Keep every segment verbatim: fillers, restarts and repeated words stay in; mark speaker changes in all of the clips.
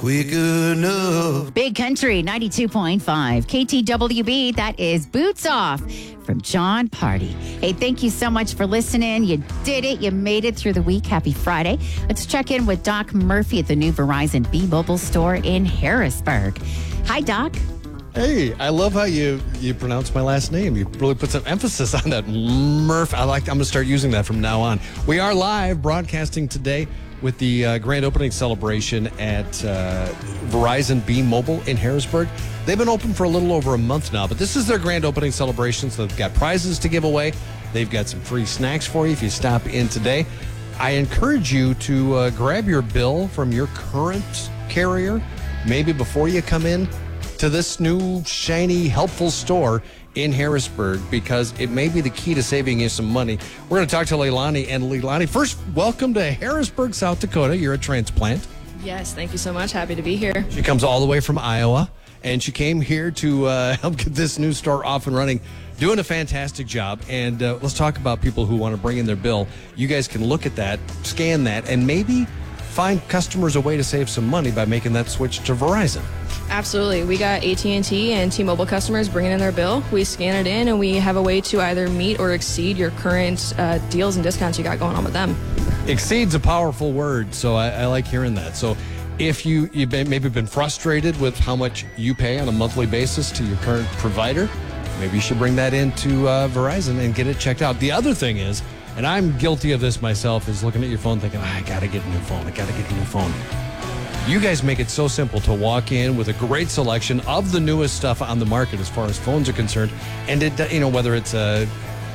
Speaker 1: quick enough.
Speaker 2: Big Country ninety-two point five. K T W B, that is Boots Off from John Party. Hey, thank you so much for listening. You did it. You made it through the week. Happy Friday. Let's check in with Doc Murphy at the new Verizon B-Mobile store in Harrisburg. Hi, Doc.
Speaker 3: Hey, I love how you, you pronounce my last name. You really put some emphasis on that. Murph. I like. I'm going to start using that from now on. We are live broadcasting today with the uh, grand opening celebration at uh, Verizon B-Mobile in Harrisburg. They've been open for a little over a month now, but this is their grand opening celebration, so they've got prizes to give away. They've got some free snacks for you if you stop in today. I encourage you to uh, grab your bill from your current carrier, maybe before you come in to this new, shiny, helpful store in Harrisburg, because it may be the key to saving you some money. We're going to talk to Leilani. And Leilani, first, welcome to Harrisburg, South Dakota. You're a transplant.
Speaker 4: Yes, thank you so much. Happy to be here.
Speaker 3: She comes all the way from Iowa, and she came here to uh, help get this new store off and running. Doing a fantastic job. And uh, let's talk about people who want to bring in their bill. You guys can look at that, scan that, and maybe find customers a way to save some money by making that switch to Verizon.
Speaker 4: Absolutely. We got A T and T and T-Mobile customers bringing in their bill. We scan it in, and we have a way to either meet or exceed your current uh, deals and discounts you got going on with them.
Speaker 3: Exceed's a powerful word, so I, I like hearing that. So if you, you've been, maybe been frustrated with how much you pay on a monthly basis to your current provider, maybe you should bring that into uh, Verizon and get it checked out. The other thing is, and I'm guilty of this myself, is looking at your phone thinking, oh, I got to get a new phone. I got to get a new phone. You guys make it so simple to walk in with a great selection of the newest stuff on the market as far as phones are concerned. And, it, you know, whether it's a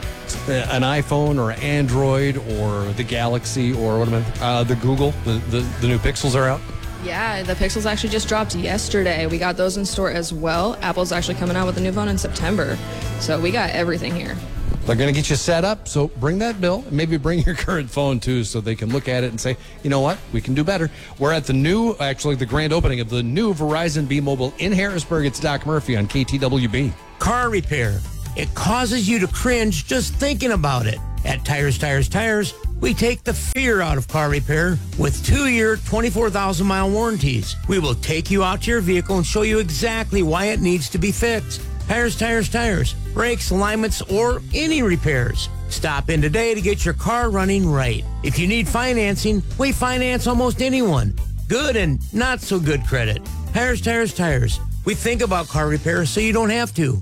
Speaker 3: an iPhone or Android or the Galaxy or what am I, uh, the Google, the, the, the new Pixels are out.
Speaker 4: Yeah, the Pixels actually just dropped yesterday. We got those in store as well. Apple's actually coming out with a new phone in September. So we got everything here.
Speaker 3: They're going to get you set up, so bring that bill. Maybe bring your current phone, too, so they can look at it and say, you know what, we can do better. We're at the new, actually, the grand opening of the new Verizon B-Mobile in Harrisburg. It's Doc Murphy on K T W B.
Speaker 5: Car repair. It causes you to cringe just thinking about it. At Tires, Tires, Tires, we take the fear out of car repair with two-year, twenty-four thousand mile warranties. We will take you out to your vehicle and show you exactly why it needs to be fixed. Tires, Tires, Tires, brakes, alignments, or any repairs. Stop in today to get your car running right. If you need financing, we finance almost anyone. Good and not so good credit. Tires, Tires, Tires. We think about car repair so you don't have to.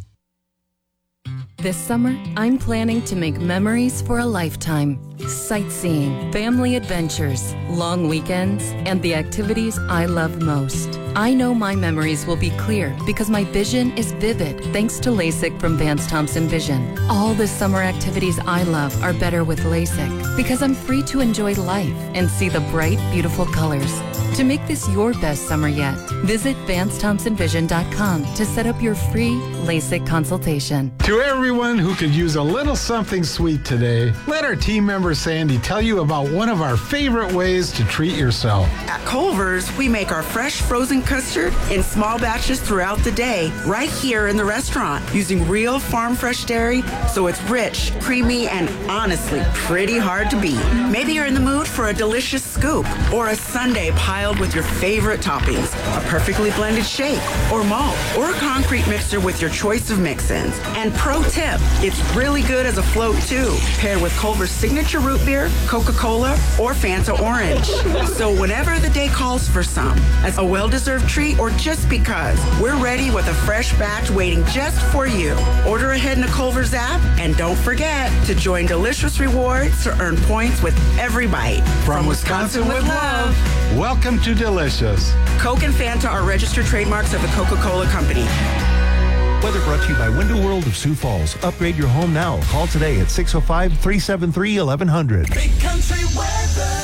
Speaker 6: This summer, I'm planning to make memories for a lifetime. Sightseeing, family adventures, long weekends, and the activities I love most. I know my memories will be clear because my vision is vivid thanks to LASIK from Vance Thompson Vision. All the summer activities I love are better with LASIK because I'm free to enjoy life and see the bright, beautiful colors. To make this your best summer yet, visit Vance Thompson Vision dot com to set up your free LASIK consultation.
Speaker 7: To everyone who could use a little something sweet today, let our team member Sandy tell you about one of our favorite ways to treat yourself.
Speaker 8: At Culver's, we make our fresh frozen custard in small batches throughout the day, right here in the restaurant, using real farm fresh dairy, so it's rich, creamy, and honestly, pretty hard to beat. Maybe you're in the mood for a delicious scoop or a sundae piled with your favorite toppings, a perfectly blended shake or malt, or a concrete mixer with your choice of mix-ins. And pro tip, it's really good as a float too, paired with Culver's signature root beer, Coca-Cola, or Fanta Orange. So whenever the day calls for some, as a well-deserved treat or just because, we're ready with a fresh batch waiting just for you. Order ahead in the Culver's app, and don't forget to join Delicious Rewards to earn points with every bite.
Speaker 7: From, From Wisconsin, Wisconsin with love, welcome to Delicious.
Speaker 8: Coke and Fanta are registered trademarks of the Coca-Cola Company.
Speaker 9: Weather brought to you by Window World of Sioux Falls. Upgrade your home now. Call today at six oh five, three seven three, eleven hundred.
Speaker 1: Big Country weather.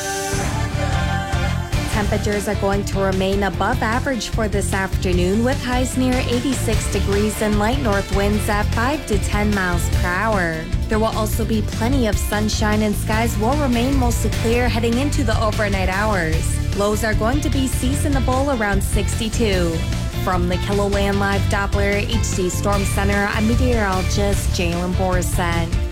Speaker 10: Temperatures are going to remain above average for this afternoon with highs near eighty-six degrees and light north winds at five to ten miles per hour. There will also be plenty of sunshine and skies will remain mostly clear heading into the overnight hours. Lows are going to be seasonable around sixty-two. From the KILOWAN Live Doppler H D Storm Center, I'm meteorologist Jalen Borson.